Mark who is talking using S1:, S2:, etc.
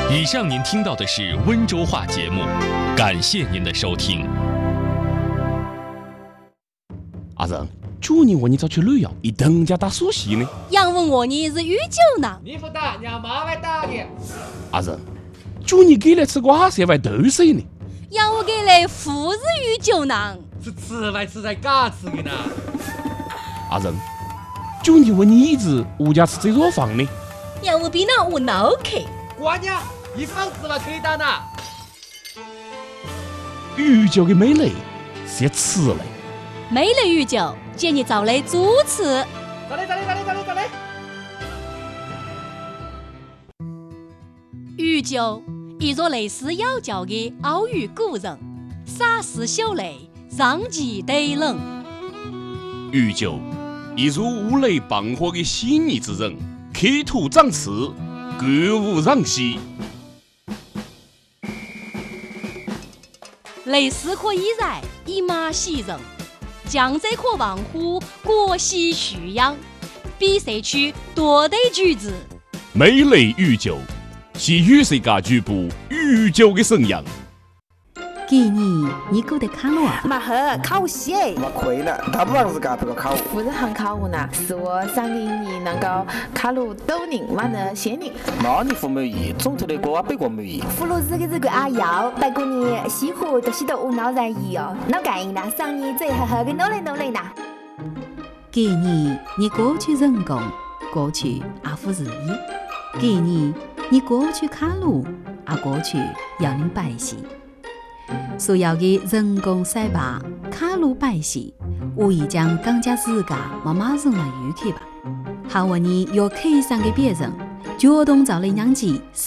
S1: 以上您听到的是温州话节目，感谢您的收听。
S2: 阿仁，去年我你早去旅游，一等家打苏西呢。
S3: 杨问我你是酗酒呢？
S4: 你不打，让妈来打你。
S2: 阿仁，去年给来吃瓜色外豆水呢。
S3: 杨我给来富是酗酒呢？
S4: 是吃外吃在嘎吃的呢。
S2: 阿仁，去年问你一直物价吃这弱房呢。
S3: 杨我比那我脑壳。
S4: 瓜娘，一房子嘛可以打呢。
S2: 酗酒的美类是要吃嘞。
S3: 没了酗酒，建议找来主持。
S4: 咋嘞？
S3: 酗酒，一座类似妖教的奥语古人，洒湿秀泪，让其对冷。
S2: 酗酒，一如五雷放火的细腻之人，刻图长刺，歌舞攘息。
S3: 类似可以然，以马喜人。江浙可望乎国喜蓄养，比赛区多得举子。
S2: 美类酗酒，是与世界局部酗酒的神样。
S5: 今年你过得卡路啊？
S6: 马赫考试哎，
S7: 我亏了，他不让自家这个考。
S6: 不是很考务呢，是我上一年能够考入斗人完了先人。
S7: 那你不满意？总头的歌别个满意。
S8: 葫芦子的这个阿瑶，不过你西湖都是都无脑然意哦，那干呢？上年最好好的努力呢。
S5: 今年你过去成功，过去阿夫事业。今年你过去卡路，阿过去要您拜喜。所有的人工赛爬、卡路拜喜，无疑将更加自家马上来预期吧。好，我你有开上的别人，主动找来让其